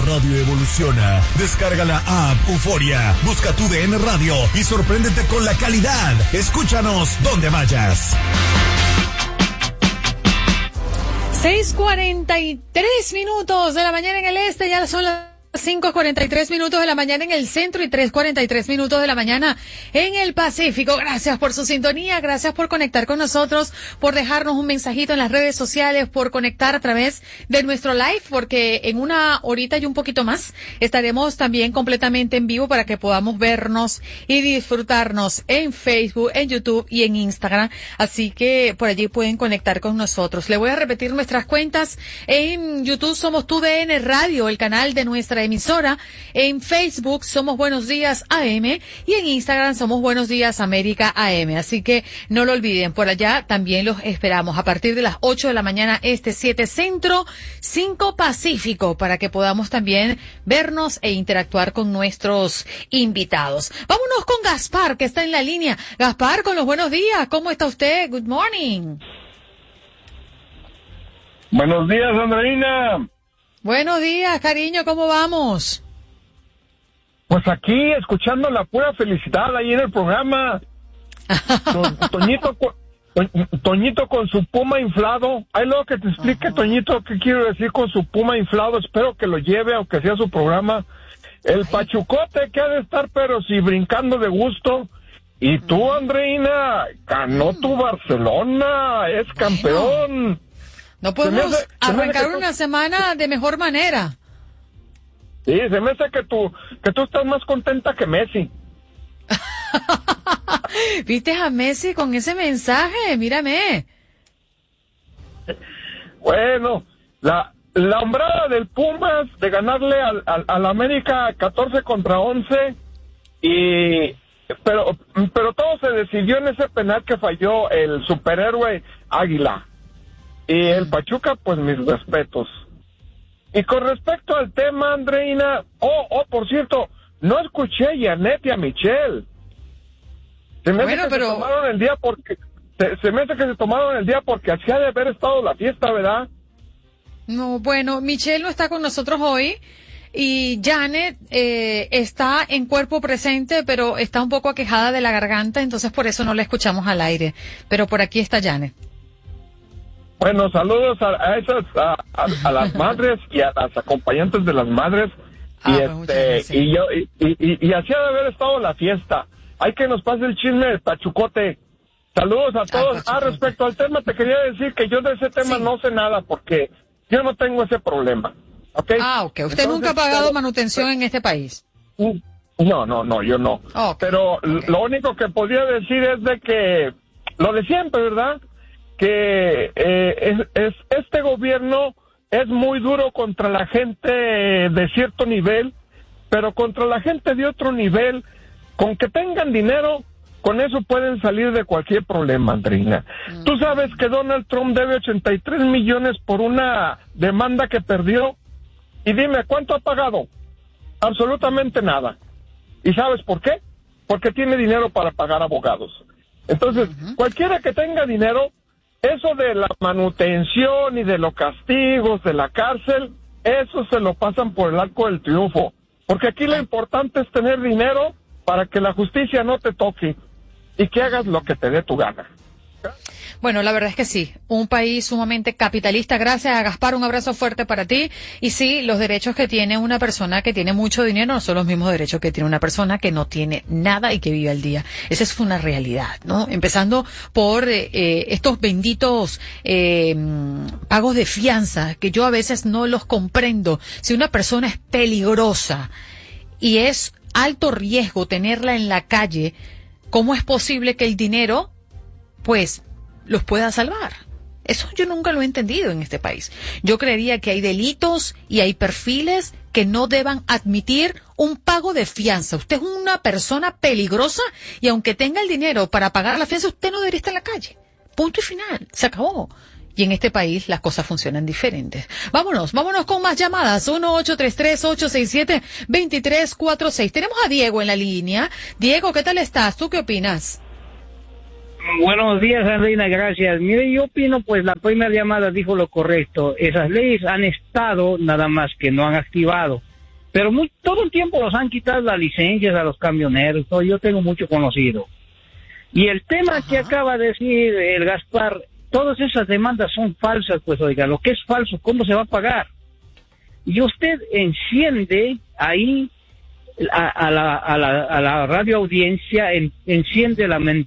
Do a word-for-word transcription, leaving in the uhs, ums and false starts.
radio evoluciona. Descarga la app Euforia, busca tu D N Radio y sorpréndete con la calidad. Escúchanos donde vayas. seis cuarenta y tres minutos de la mañana en el este, ya son las cinco cuarenta y tres minutos de la mañana en el centro y tres cuarenta y tres minutos de la mañana en el Pacífico. Gracias por su sintonía, gracias por conectar con nosotros, por dejarnos un mensajito en las redes sociales, por conectar a través de nuestro live, porque en una horita y un poquito más estaremos también completamente en vivo para que podamos vernos y disfrutarnos en Facebook, en YouTube y en Instagram. Así que por allí pueden conectar con nosotros. Le voy a repetir nuestras cuentas. En YouTube somos Tu D N Radio, el canal de nuestra emisora. En Facebook somos Buenos Días A M y en Instagram somos Buenos Días América A M. Así que no lo olviden, por allá también los esperamos a partir de las ocho de la mañana este, siete centro, cinco pacífico, para que podamos también vernos e interactuar con nuestros invitados. Vámonos con Gaspar, que está en la línea. Gaspar, con los buenos días. ¿Cómo está usted? Good morning. Buenos días, Andreina. Buenos días, cariño, ¿cómo vamos? Pues aquí, escuchando la pura felicidad ahí en el programa. To- Toñito, Toñito con su puma inflado. Hay luego que te explique, uh-huh. Toñito, qué quiero decir con su puma inflado. Espero que lo lleve, aunque sea su programa. El Ay. Pachucote que ha de estar, pero sí, brincando de gusto. Y tú, Andreina, ganó uh-huh. tu Barcelona, es campeón. Bueno. No podemos hace, arrancar una tú... semana de mejor manera. Sí, se me hace que tú, que tú estás más contenta que Messi. ¿Viste a Messi con ese mensaje? Mírame. Bueno, la, la hombrada del Pumas de ganarle al, al, al América catorce contra once, y, pero, pero todo se decidió en ese penal que falló el superhéroe Águila. Y el Pachuca, pues mis respetos. Y con respecto al tema, Andreina, oh, oh, por cierto, no escuché a Janet y a Michelle. Se me bueno, hace que pero... se tomaron el día porque, se, se me hace que se tomaron el día porque hacía de haber estado la fiesta, ¿verdad? No, bueno, Michelle no está con nosotros hoy y Janet eh, está en cuerpo presente, pero está un poco aquejada de la garganta, entonces por eso no la escuchamos al aire. Pero por aquí está Janet. Bueno, saludos a, a esas, a, a, a las madres y a las acompañantes de las madres. Ah, y pues este, y yo, y, y, y así ha de haber estado la fiesta. Hay que nos pase el chisme del Pachucote. Saludos a todos. Ah, respecto al tema, te quería decir que yo de ese tema sí. no sé nada porque yo no tengo ese problema. ¿Okay? Ah, ok. ¿Usted Entonces, nunca ha pagado pero, manutención pero, en este país? No, no, no, yo no. Okay. Pero okay. lo único que podría decir es de que, lo de siempre, ¿verdad? Que eh, es, es este gobierno es muy duro contra la gente de cierto nivel, pero contra la gente de otro nivel, con que tengan dinero, con eso pueden salir de cualquier problema, Andreina. Mm. Tú sabes que Donald Trump debe ochenta y tres millones por una demanda que perdió, y dime, ¿cuánto ha pagado? Absolutamente nada. ¿Y sabes por qué? Porque tiene dinero para pagar abogados. Entonces, uh-huh. cualquiera que tenga dinero, eso de la manutención y de los castigos, de la cárcel, eso se lo pasan por el arco del triunfo. Porque aquí lo importante es tener dinero para que la justicia no te toque y que hagas lo que te dé tu gana. Bueno, la verdad es que sí, un país sumamente capitalista. Gracias a Gaspar, un abrazo fuerte para ti. Y sí, los derechos que tiene una persona que tiene mucho dinero no son los mismos derechos que tiene una persona que no tiene nada y que vive al día. Esa es una realidad, ¿no? Empezando por eh, estos benditos eh, pagos de fianza, que yo a veces no los comprendo. Si una persona es peligrosa y es alto riesgo tenerla en la calle, ¿cómo es posible que el dinero, pues, los pueda salvar? Eso yo nunca lo he entendido en este país. Yo creería que hay delitos y hay perfiles que no deban admitir un pago de fianza. Usted es una persona peligrosa y aunque tenga el dinero para pagar la fianza, usted no debería estar en la calle. Punto y final. Se acabó. Y en este país las cosas funcionan diferentes. Vámonos, vámonos con más llamadas. uno ocho tres tres, ocho seis siete, dos tres cuatro seis. Tenemos a Diego en la línea. Diego, ¿qué tal estás? ¿Tú qué opinas? Buenos días, Andreina, gracias. Mire, yo opino, pues la primera llamada dijo lo correcto. Esas leyes han estado, nada más que no han activado. pero muy, todo el tiempo los han quitado las licencias a los camioneros, todo, yo tengo mucho conocido. Y el tema Ajá. que acaba de decir el Gaspar, todas esas demandas son falsas, pues oiga, lo que es falso, ¿cómo se va a pagar? Y usted enciende ahí a, a, la, a, la, a la radio audiencia, en, enciende la, men,